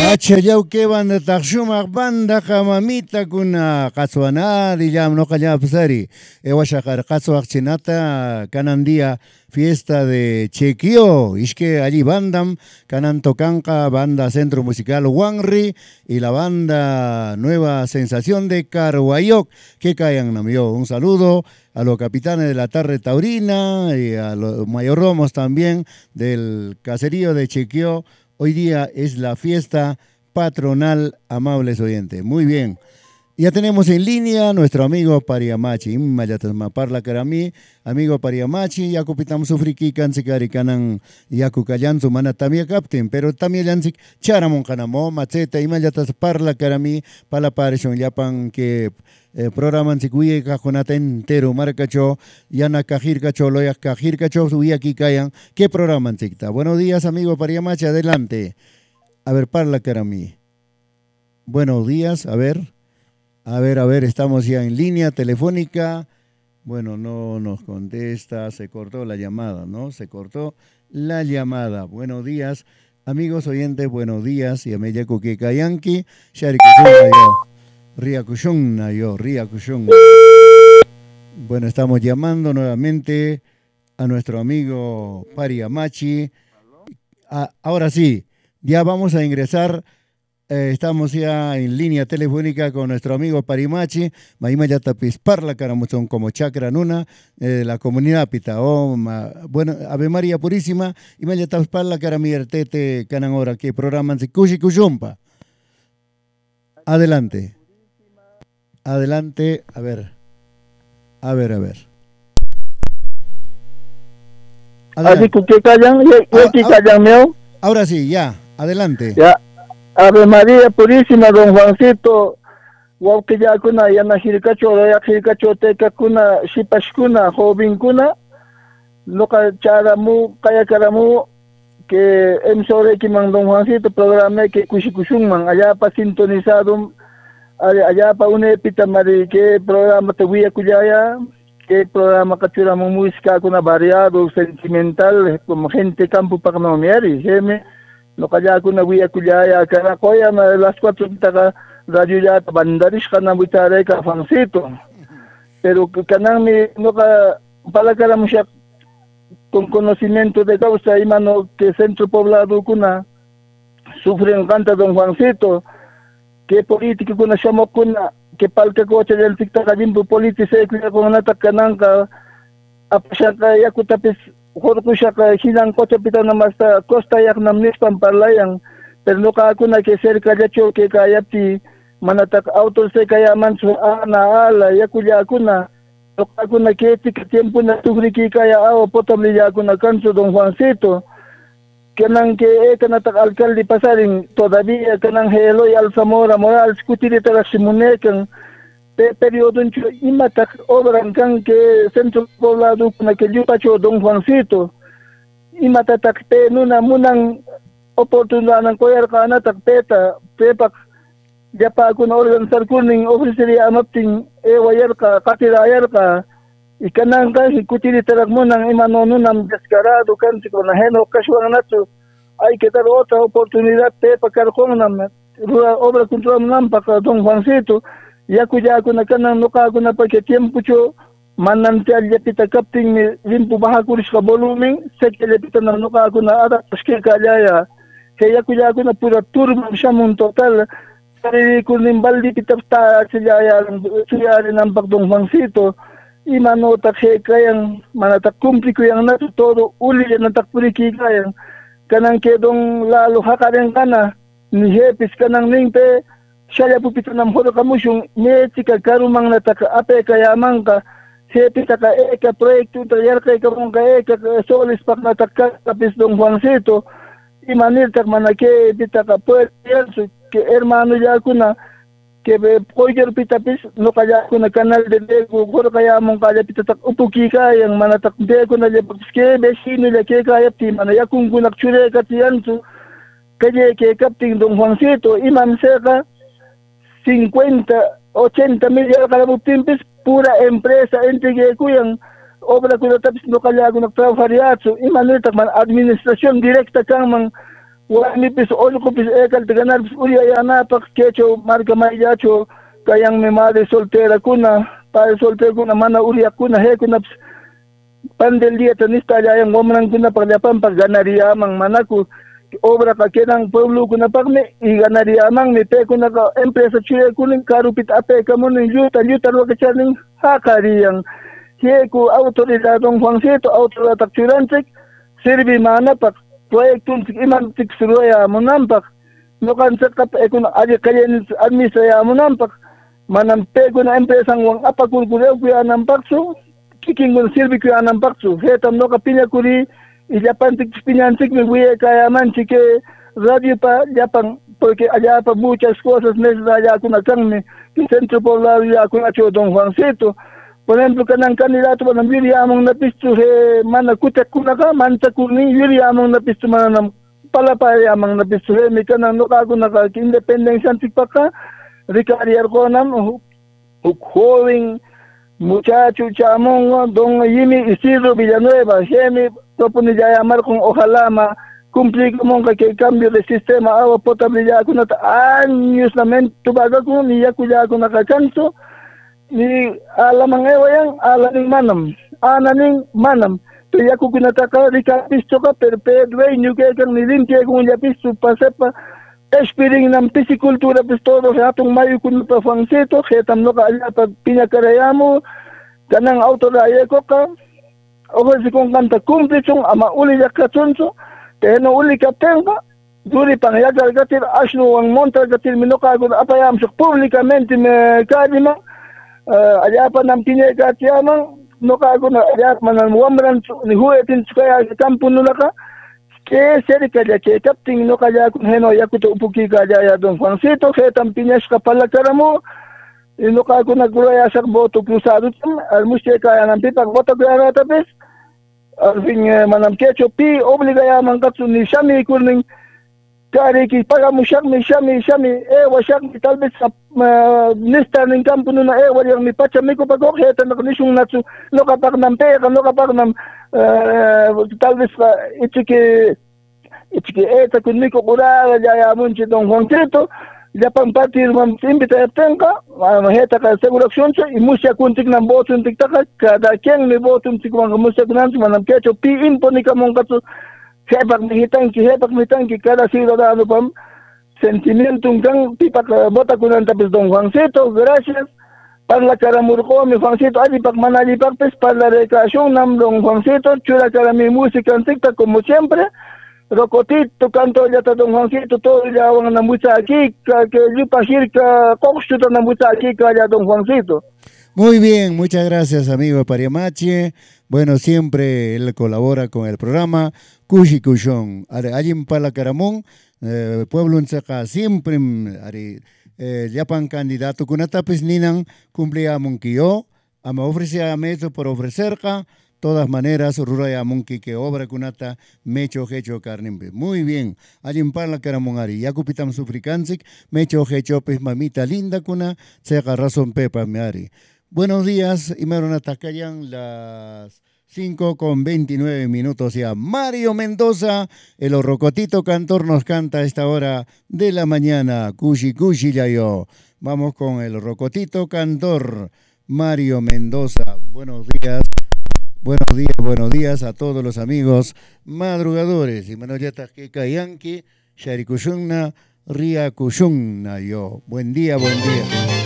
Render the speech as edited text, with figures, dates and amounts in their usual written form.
Achallawki banda takshumaq banda mamita kuna qaswana dillam no pasari ewashaqar qaswaq chinata kanan día fiesta de Chequio ishke allí bandam kanan tocanqa banda Centro Musical Wanri y la banda Nueva Sensación de Carhuayoc que cayan namio. Un saludo a los capitanes de la Tarde Taurina y a los mayordomos también del caserío de Chequio. Hoy día es la fiesta patronal, amables oyentes. Muy bien. Ya tenemos en línea a nuestro amigo Pariamachi. Parla karami, amigo Pariamachi, ya kupitamos sufriki kansikari kanan yaku kallanzu mana tamia captain, pero también yansik charamon kanamo, maceta, imayatas parla karami, pala parishon yapan que programan sikuye kajonata entero marcacho, yana kajircacho, loyak kajircacho, subía aquí kayan. ¿Qué programan sikta? Buenos días, amigo Pariamachi, adelante. A ver, parla karami. Buenos días, a ver. A ver, estamos ya en línea telefónica. Bueno, no nos contesta, se cortó la llamada, ¿no? Se cortó la llamada. Buenos días, amigos oyentes, buenos días. Y a media que kayanki, Ria Kushun. Bueno, estamos llamando nuevamente a nuestro amigo Pariamachi. Ahora sí, ya vamos a ingresar. Estamos ya en línea telefónica con nuestro amigo Pariamachi, Maima Yatapis Parla Caramuchón como Chacra Nuna, de la comunidad Pitao, bueno, Ave María Purísima, y Mayatapis Parla Caramiertete Cananora, que programan Kushi Kushumpa. Adelante, a ver. Adelante. Así que callan, Ahora sí, ya, adelante. Ya. Ave María Purísima, don Juancito, wauki ya kuna yana hirkacho, ya hirkacho teka kuna, shipashkuna, jovinkuna, loka charamu, kaya karamu, que emsore ki man don Juancito, programa que kushikushun man, allá pa sintonizado, allá pa une pita mari, que programa te voy a kuyaya, que programa kachuramo música kuna variado, sentimental, como gente campo para no miari, jeme. No kaya ako nabuya kulyaya kana koya na las 4 taka radio ya bandarish kana butare ka Juancito. Pero kanang mi no ka pala kara mo siya con conocimiento de causa imano que centro poblado kuna sufren canta don Juancito que político kuna siya mo kuna que palka ko cha del tikta ka jimbo politise kuna ko natak kanang ka apasya ka yakutapis Jorge Shaka Hinan Cocha Pitana Masta Costa Yak Namnis Pamparlayang pero ka ako na ke cerca de choque kayapti manatak auto se kaya manso ana ala yakuya ako na ako na ke tiempo na tugriki kaya aw potable ya ako na kanso don Juancito kanang ke kanatak alcalde pasaring todavía kanang Heloy Alzamora Morales kutiri tara simunekang periodo en imatak obran kan que centro poblado na que yupacho don Juancito imatatak pe nuna munang oportunidad ng koyar ka na takpeta pepak japa ko na organizar kuning officery amapting wayar ka katirayar ka ikanang ka hikutiri tarak mo ng imanono ng descarado kan si na heno kaswang natso ay kitar otra oportunidad pepak karkong nam obra control nam pa don Juancito yaku na kanang nuka ko na pagkatiempo cho manantial yapita kapting ni limpo bahakuris ka voluming sekele pita na nuka ko na atak paske kalaya kaya yaku na pura turma siya mong total sarili ko nimbaldi pita ta siya ng pagdong Juancito imano tak siya kayang manatak kumpli ko yung natutoro uli yan natak puriki kayang kanang kedong lalo hakareng kana ni hepis kanang ningpe siya po pito ng holo kamusyong metika karumang nataka ape kaya mangka sepi taka eka proyekto tayar kay karong ka eka solis pak nataka kapis dong Juancito imanil tak manake pitaka puerto so ke hermano ya ko na ke poyer pitapis no kaya ko na kanal de ko kaya mong kaya pitatak upuki kayang manatak de ko na lepske besino le ke kaya ti manaya kung gunak chure katiyan so kaya ke kapting dong Juancito imam seka 50, 80 milyon kalabutin pura empresa entre ko yung obra ko na tapos no kaya ko nagtrabaho so imanil tak man administrasyon direkta kang mang Wani pis ol ko pis ekal teganar pis uli ayana pak kecho marka maiyacho kayang mi madre soltera kuna padre soltera kuna mana uli akuna he kuna pis pandel dia tanista yang ngomong kuna paglapan pagganaria mang manaku obra ka kenang pueblo kuna pagme iganaria mang mi pe kuna ka empresa chile kuning karupit ape kamun yuta yuta ro ka chaning hakariang he ku autoridad Don Juancito autoridad takchuransik sirbi mana pak proyektun iman tik suroya munampak no kan sekap ekun aje kayen administraya munampak manam pego na empresa wang apakul kuleu kuya nampak su kiking gun silbi kuya nampak su hetam no kapinya kuri ilapan tik pinyansik mi kuya kaya man chike radio pa japang porque allá pa muchas cosas necesarias kuna kang mi centro poblado ya kuna cho Don Juancito. Por ejemplo, kanang kandidato ng yuri among napisto he mana kutak kunaka manta kuni yuri among napisto manam palapay among napisto he mi kanang no kago naka independence antikpaka rikarier ko nam joven muchacho chamong Don Jimmy Isidro Villanueva hemi propone ya llamar con ojalá cumplir como que cambio de sistema agua potable ya kuna años namen tubaga ko niya kuya ko nakakanso ni alamang ewayang alaning ananing manam to yaku kinataka rika pisto ka perpedwe nyuke kang nilimke kung ya pisto pasepa expiring ng pisikultura pisto sa atong mayu kun pa Juancito hetam no ka ala pag pinakarayamo kanang autoraye ko ka o si kung kanta kumplitsong ama uli ya katsonso teno uli ka tenga duri pangyagal gatir asno ang monta gatir minokago apayam sa publicamente me kadima allá pa nam tinya ka tiamang no kago na allá manan wamran ni huetin kaya kampo nulaka ke seri kaya ke kapting no kaya kun heno yakuto upuki kaya ya Don Juancito hetam pinyas ka pala karamo no kago na guraya sa boto cruzado almusye kaya nam pipag boto kaya tapis alving manam kecho pi obligaya man katsu ni shami kuning kari ki paga mo shami wasyak tal vez sa lista ng kampo na yung mi pachamiko pagok heta na knisyung natsu no kapak nam pera no kapak nam tal vez itike eta kunmiko kurara ya mun si Don Juancito ya pang partir mam imbita tenka heta ka seguraksyon sa imusya kuntik ng boto tiktaka kada keng ni boto tik mga musya kunansi manam kecho pi info ni kamong katsu hepak mitangki kada ciudadano pam sentimiento kang pipak bota kunan tapos Don Juancito gracias para karamurko mi Juancito adi pak manali pakpes para recreación nam Don Juancito chula kara mi música antigua como siempre rokotito canto ya ta Don Juancito todo ya wang na mucha aquí que yupa hirka kokstuta na mucha aquí kaya Don Juancito. Muy bien, muchas gracias amigo Pariamache. Bueno, siempre él colabora con el programa Kushi Kushon. Allí en Palacaramón, pueblo en Saca, siempre yapan candidato kunatapis ninan cumplía monquillo, ama ofrece a meso por ofrecer todas maneras, Ruraya Munki que obra kunata mecho hecho carnembe. Muy bien, allí en Palacaramón ari, yakupitam sufricancic, mecho hecho pues mamita linda kuna, seca razón pepa me ari. Buenos días, y me atacayan las 5:29 ya. Mario Mendoza, el Rocotito Cantor nos canta a esta hora de la mañana. Cushi Cushi ya yo. Vamos con el Rocotito Cantor, Mario Mendoza. Buenos días a todos los amigos madrugadores. Y Manoyata Keka Yanki, Sharikushunna, Ria Kushunna yo. Buen día.